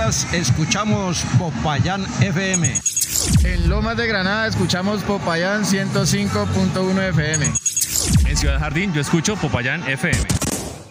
Caldas escuchamos Popayán FM. En Lomas de Granada escuchamos Popayán 105.1 FM. En Ciudad Jardín yo escucho Popayán FM.